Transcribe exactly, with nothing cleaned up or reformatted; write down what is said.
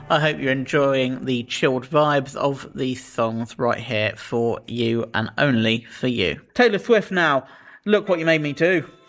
I hope you're enjoying the chilled vibes of these songs right here for you and only for you. Taylor Swift now. Look What You Made Me Do.